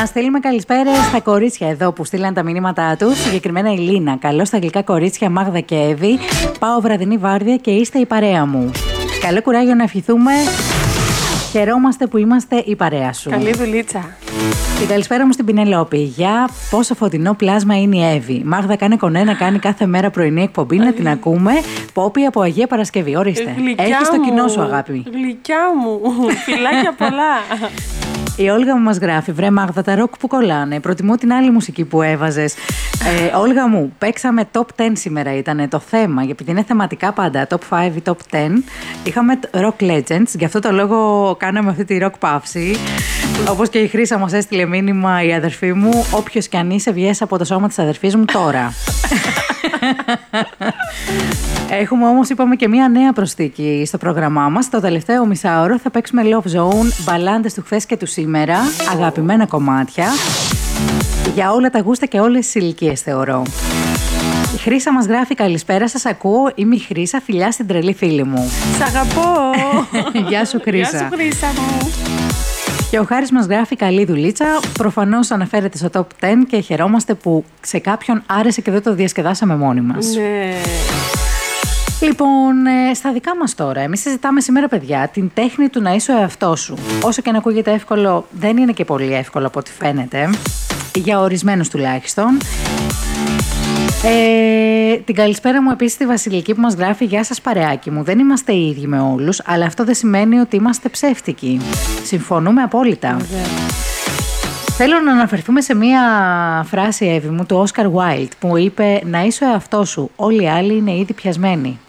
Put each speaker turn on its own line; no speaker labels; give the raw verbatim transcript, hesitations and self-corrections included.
Να στείλουμε καλησπέρες στα κορίτσια εδώ που στείλαν τα μηνύματά τους. Συγκεκριμένα η Λίνα. Καλώς στα γλυκά κορίτσια Μάγδα και Εύη. Πάω βραδινή βάρδια και είστε η παρέα μου. Καλό κουράγιο να ευχηθούμε. Χαιρόμαστε που είμαστε η παρέα σου.
Καλή δουλίτσα.
Την καλησπέρα μου στην Πινελόπη. Για πόσο φωτεινό πλάσμα είναι η Εύη. Μάγδα, κάνει κονέ να κάνει κάθε μέρα πρωινή εκπομπή, να την ακούμε. Πόπη από Αγία Παρασκευή. Ορίστε. Έχεις το κοινό σου, αγάπη.
Γλυκιά μου. Φιλάκια πολλά.
Η Όλγα μου μας γράφει: βρε Μάγδα, τα ροκ που κολλάνε. Προτιμώ την άλλη μουσική που έβαζες. Ε, Όλγα μου, παίξαμε top δέκα σήμερα, ήταν το θέμα. Επειδή είναι θεματικά πάντα, top πέντε ή top δέκα. Είχαμε rock legends, γι' αυτό το λόγο κάναμε αυτή τη rock παύση. Όπως και η Χρύσα μας έστειλε μήνυμα, η αδερφή μου: όποιος κι αν είσαι, βγες από το σώμα της αδερφής μου τώρα. Έχουμε όμως, είπαμε, και μία νέα προσθήκη στο πρόγραμμά μας. Το τελευταίο μισάωρο θα παίξουμε Love Zone, μπαλάντες του χθες και του σήμερα, αγαπημένα κομμάτια για όλα τα γούστα και όλες τις ηλικίες, θεωρώ. Η Χρύσα μας γράφει: καλησπέρα σας, ακούω, είμαι η Χρύσα, φιλιά στην τρελή φίλη μου.
Σ' αγαπώ.
Γεια σου Χρύσα.
Γεια σου Χρύσα μου.
Και ο Χάρης μας γράφει: καλή δουλίτσα. Προφανώς αναφέρεται στο top δέκα και χαιρόμαστε που σε κάποιον άρεσε και δεν το διασκεδάσαμε μόνοι μας.
Ναι.
Λοιπόν, στα δικά μας τώρα, εμείς συζητάμε σήμερα, παιδιά, την τέχνη του να είσαι ο εαυτός σου. Όσο και να ακούγεται εύκολο, δεν είναι και πολύ εύκολο από ό,τι φαίνεται, για ορισμένους τουλάχιστον. Ε, την καλησπέρα μου επίσης στη Βασιλική που μας γράφει: γεια σας παρεάκι μου, δεν είμαστε οι ίδιοι με όλους, αλλά αυτό δεν σημαίνει ότι είμαστε ψεύτικοι. Συμφωνούμε απόλυτα.
Yeah.
Θέλω να αναφερθούμε σε μία φράση, Εύη μου, του Όσκαρ Wilde, που είπε: να είσαι ο εαυτός σου, όλοι οι άλλοι είναι ήδη πιασμένοι.